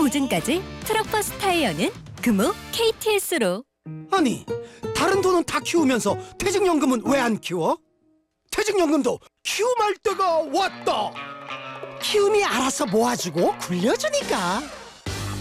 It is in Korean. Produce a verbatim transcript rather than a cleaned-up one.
보증까지 트럭버스 타이어는 금호 케이티에스로. 아니, 다른 돈은 다 키우면서 퇴직연금은 왜 안 키워? 퇴직연금도 키움할 때가 왔다. 키움이 알아서 모아주고 굴려주니까.